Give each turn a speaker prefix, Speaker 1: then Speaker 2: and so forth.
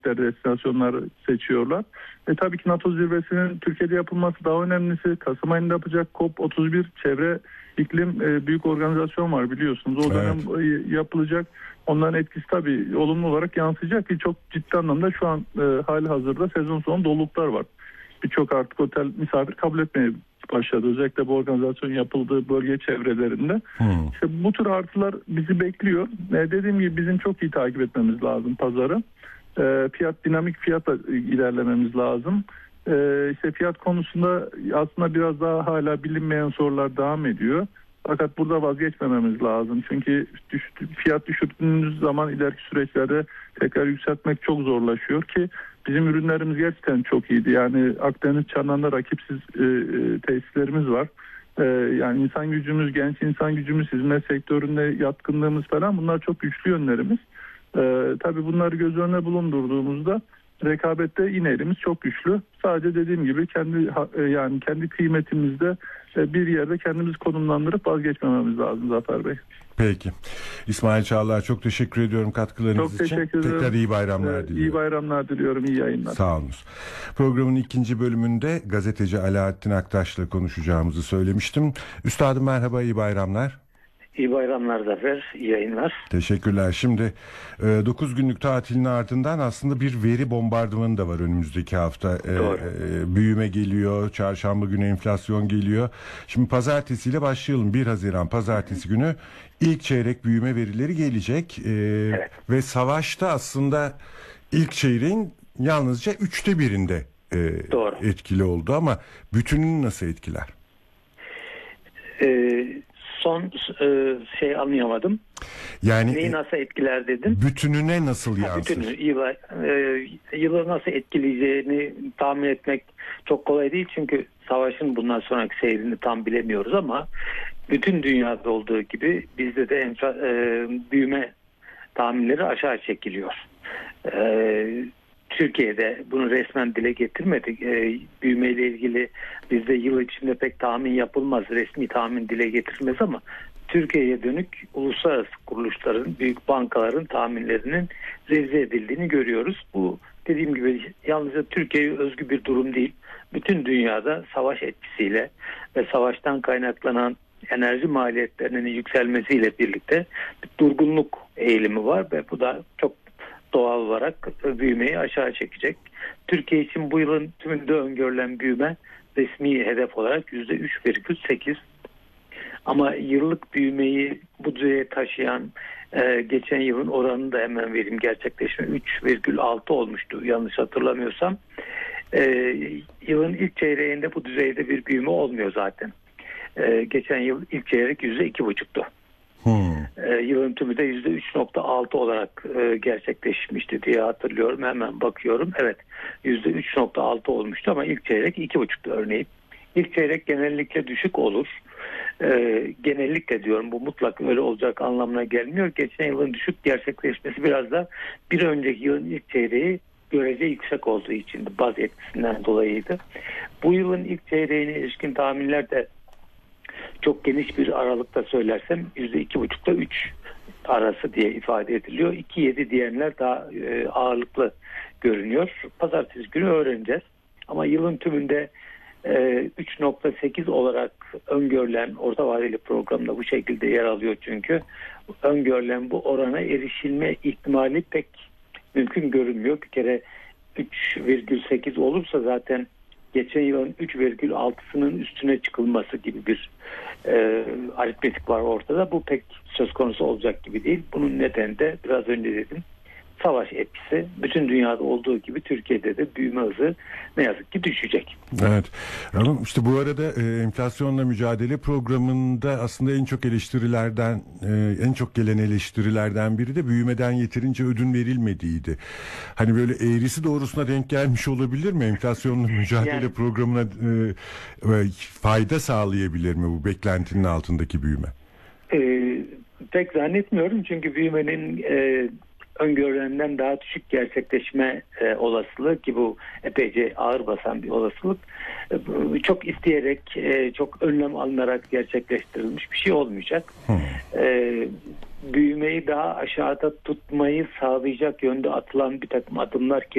Speaker 1: destinasyonlar seçiyorlar. Tabii ki NATO zirvesinin Türkiye'de yapılması daha önemlisi. Kasım ayında yapacak COP31 çevre iklim büyük organizasyon var biliyorsunuz. O dönem yapılacak. Onların etkisi tabii olumlu olarak yansıyacak ki çok ciddi anlamda şu an hali hazırda sezon sonu doluluklar var. Birçok artık otel misafir kabul etmeye başladı. Özellikle bu organizasyon yapıldığı bölge çevrelerinde. İşte bu tür artılar bizi bekliyor. Dediğim gibi bizim çok iyi takip etmemiz lazım pazarı. Dinamik fiyatla ilerlememiz lazım. İşte fiyat konusunda aslında biraz daha hala bilinmeyen sorular devam ediyor. Fakat burada vazgeçmememiz lazım. Çünkü fiyat düşürdüğümüz zaman ileriki süreçlerde tekrar yükseltmek çok zorlaşıyor ki bizim ürünlerimiz gerçekten çok iyiydi. Yani Akdeniz çanağında rakipsiz tesislerimiz var. Yani insan gücümüz, genç insan gücümüz, hizmet sektöründe yatkınlığımız falan bunlar çok güçlü yönlerimiz. Tabii bunları göz önüne bulundurduğumuzda rekabette yine elimiz çok güçlü. Sadece dediğim gibi kendi kıymetimizde bir yerde kendimizi konumlandırıp vazgeçmememiz lazım Zafer Bey.
Speaker 2: Peki. İsmail Çağlar çok teşekkür ediyorum katkılarınız için.
Speaker 1: Çok teşekkür ederim.
Speaker 2: Tekrar iyi bayramlar diliyorum.
Speaker 1: İyi bayramlar diliyorum, iyi yayınlar.
Speaker 2: Sağ olun. Programın ikinci bölümünde gazeteci Alaaddin Aktaş'la konuşacağımızı söylemiştim. Üstadım merhaba, iyi bayramlar.
Speaker 3: İyi bayramlar Zafer, iyi yayınlar.
Speaker 2: Teşekkürler. Şimdi 9 günlük tatilin ardından aslında bir veri bombardımanı da var önümüzdeki hafta. Büyüme geliyor, çarşamba günü enflasyon geliyor. Şimdi pazartesiyle başlayalım. 1 Haziran pazartesi günü ilk çeyrek büyüme verileri gelecek.
Speaker 3: Evet.
Speaker 2: Ve savaşta aslında ilk çeyreğin yalnızca 1/3'ünde etkili oldu ama bütününü nasıl etkiler?
Speaker 3: Son anlayamadım.
Speaker 2: Yani
Speaker 3: neyi nasıl etkiler dedim.
Speaker 2: Bütününe nasıl yansır?
Speaker 3: Bütünü yılı nasıl etkileyeceğini tahmin etmek çok kolay değil çünkü savaşın bundan sonraki seyrini tam bilemiyoruz ama bütün dünyada olduğu gibi bizde de büyüme tahminleri aşağı çekiliyor. Türkiye'de bunu resmen dile getirmedik. Büyümeyle ilgili bizde yıl içinde pek tahmin yapılmaz. Resmi tahmin dile getirilmez ama Türkiye'ye dönük uluslararası kuruluşların, büyük bankaların tahminlerinin revize edildiğini görüyoruz. Bu dediğim gibi yalnızca Türkiye'ye özgü bir durum değil. Bütün dünyada savaş etkisiyle ve savaştan kaynaklanan enerji maliyetlerinin yükselmesiyle birlikte bir durgunluk eğilimi var ve bu da çok doğal olarak büyümeyi aşağı çekecek. Türkiye için bu yılın tümünde öngörülen büyüme resmi hedef olarak %3,8. Ama yıllık büyümeyi bu düzeye taşıyan geçen yılın oranını da hemen vereyim, gerçekleşme 3,6 olmuştu yanlış hatırlamıyorsam. Yılın ilk çeyreğinde bu düzeyde bir büyüme olmuyor zaten. Geçen yıl ilk çeyrek %2,5'tu. Yılın tümü de %3,6 olarak gerçekleşmişti diye hatırlıyorum. Hemen bakıyorum. Evet, %3,6 olmuştu ama ilk çeyrek 2,5'tu örneğin. İlk çeyrek genellikle düşük olur. Genellikle diyorum, bu mutlak öyle olacak anlamına gelmiyor. Geçen yılın düşük gerçekleşmesi biraz da bir önceki yılın ilk çeyreği görece yüksek olduğu için baz etkisinden dolayıydı. Bu yılın ilk çeyreğine ilişkin tahminler de çok geniş bir aralıkta söylersem %2,5'la 3 arası diye ifade ediliyor. 2,7 diyenler daha ağırlıklı görünüyor. Pazartesi günü öğreneceğiz. Ama yılın tümünde 3,8 olarak öngörülen, orta vadeli programda bu şekilde yer alıyor çünkü öngörülen bu orana erişilme ihtimali pek mümkün görünmüyor. Bir kere 3,8 olursa zaten geçen yılın 3,6'sının üstüne çıkılması gibi bir aritmetik var ortada. Bu pek söz konusu olacak gibi değil. Bunun nedeni de biraz önce dedim, savaş etkisi. Bütün dünyada olduğu gibi Türkiye'de de büyüme hızı ne yazık ki düşecek.
Speaker 2: Evet. Ama işte bu arada enflasyonla mücadele programında aslında en çok gelen eleştirilerden biri de büyümeden yeterince ödün verilmediğiydi. Hani böyle eğrisi doğrusuna denk gelmiş olabilir mi? Enflasyonla mücadele programına fayda sağlayabilir mi bu beklentinin altındaki büyüme?
Speaker 3: Pek zannetmiyorum çünkü büyümenin öngörülenden daha düşük gerçekleşme olasılığı, ki bu epeyce ağır basan bir olasılık, çok isteyerek, çok önlem alınarak gerçekleştirilmiş bir şey olmayacak. Büyümeyi daha aşağıda tutmayı sağlayacak yönde atılan bir takım adımlar ki